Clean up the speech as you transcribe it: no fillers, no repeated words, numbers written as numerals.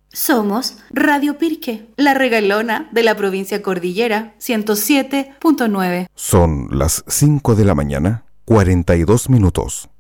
Somos Radio Pirque, la regalona de la provincia Cordillera, 107.9. Son las 5 de la mañana, 42 minutos.